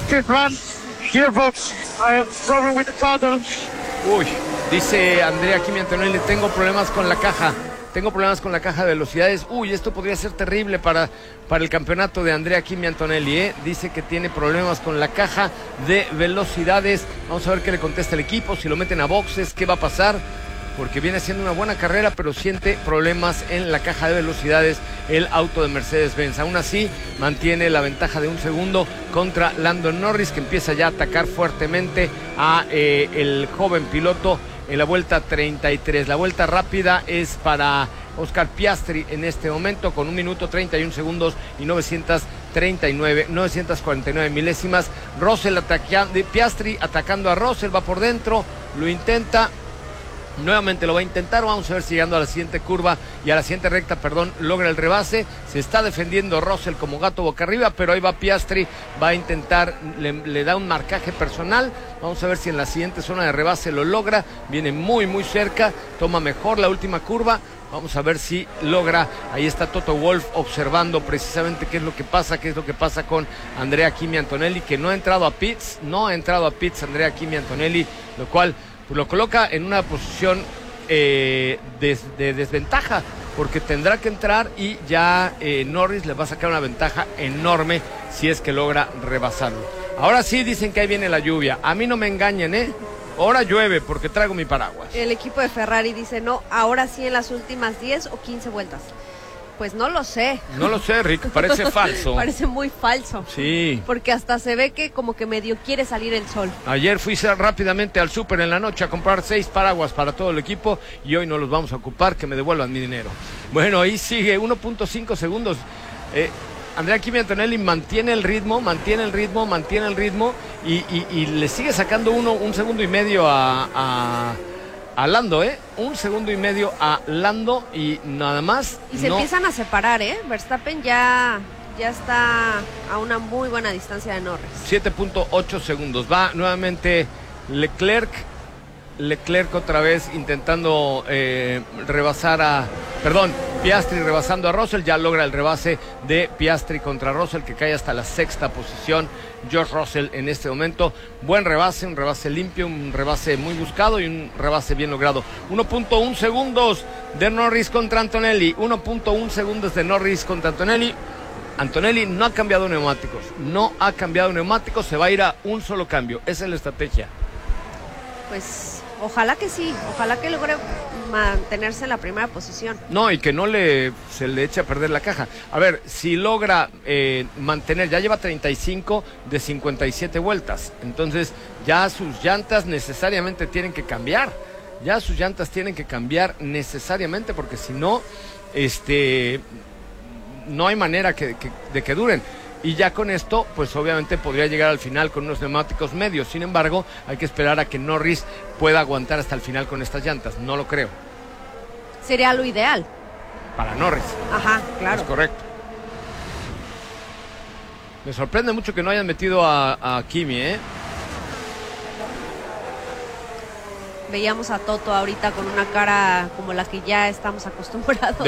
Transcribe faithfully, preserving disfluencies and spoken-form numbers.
Uy, dice Andrea Kimi Antonelli, tengo problemas con la caja. Tengo problemas con la caja de velocidades. Uy, esto podría ser terrible para, para el campeonato de Andrea Kimi Antonelli, ¿eh? Dice que tiene problemas con la caja de velocidades. Vamos a ver qué le contesta el equipo, si lo meten a boxes, qué va a pasar. Porque viene haciendo una buena carrera, pero siente problemas en la caja de velocidades el auto de Mercedes-Benz. Aún así, mantiene la ventaja de un segundo contra Lando Norris, que empieza ya a atacar fuertemente a eh, el joven piloto en la vuelta treinta y tres. La vuelta rápida es para Oscar Piastri en este momento, con un minuto treinta y un segundos y novecientos treinta y nueve, novecientos cuarenta y nueve milésimas. Russell atacando, Piastri atacando a Russell, va por dentro, lo intenta. Nuevamente lo va a intentar, vamos a ver si llegando a la siguiente curva y a la siguiente recta, perdón, logra el rebase. Se está defendiendo Russell como gato boca arriba, pero ahí va Piastri, va a intentar, le, le da un marcaje personal. Vamos a ver si en la siguiente zona de rebase lo logra. Viene muy muy cerca, toma mejor la última curva. Vamos a ver si logra. Ahí está Toto Wolff observando precisamente qué es lo que pasa, qué es lo que pasa con Andrea Kimi Antonelli, que no ha entrado a pits, no ha entrado a pits Andrea Kimi Antonelli, lo cual pues lo coloca en una posición eh, de, de desventaja, porque tendrá que entrar y ya eh, Norris le va a sacar una ventaja enorme si es que logra rebasarlo. Ahora sí dicen que ahí viene la lluvia. A mí no me engañen, ¿eh? Ahora llueve porque traigo mi paraguas. El equipo de Ferrari dice, no, ahora sí en las últimas diez o quince vueltas. Pues no lo sé. No lo sé, Rick, parece falso. Parece muy falso. Sí. Porque hasta se ve que como que medio quiere salir el sol. Ayer fui rápidamente al súper en la noche a comprar seis paraguas para todo el equipo y hoy no los vamos a ocupar, que me devuelvan mi dinero. Bueno, ahí sigue, uno punto cinco segundos. Eh, Andrea Kimi Antonelli mantiene el ritmo, mantiene el ritmo, mantiene el ritmo y, y, y le sigue sacando uno, un segundo y medio a... a A Lando, ¿eh? Un segundo y medio a Lando y nada más. Y se no... empiezan a separar, ¿eh? Verstappen ya, ya está a una muy buena distancia de Norris. siete punto ocho segundos. Va nuevamente Leclerc. Leclerc otra vez intentando eh, rebasar a... Perdón, Piastri rebasando a Russell. Ya logra el rebase de Piastri contra Russell, que cae hasta la sexta posición. George Russell en este momento. Buen rebase, un rebase limpio, un rebase muy buscado y un rebase bien logrado. uno punto uno segundos de Norris contra Antonelli. uno punto uno segundos de Norris contra Antonelli. Antonelli no ha cambiado neumáticos. No ha cambiado neumáticos. Se va a ir a un solo cambio. Esa es la estrategia. Pues ojalá que sí. Ojalá que logre mantenerse en la primera posición. No, y que no le se le eche a perder la caja. A ver, si logra eh, mantener, ya lleva treinta y cinco de cincuenta y siete vueltas, entonces ya sus llantas necesariamente tienen que cambiar, ya sus llantas tienen que cambiar necesariamente, porque si no, este, no hay manera que, que, de que duren. Y ya con esto, pues obviamente podría llegar al final con unos neumáticos medios. Sin embargo, hay que esperar a que Norris pueda aguantar hasta el final con estas llantas. No lo creo. Sería lo ideal. Para Norris. Ajá, claro. Es correcto. Me sorprende mucho que no hayan metido a, a Kimi, ¿eh? Veíamos a Toto ahorita con una cara como la que ya estamos acostumbrados.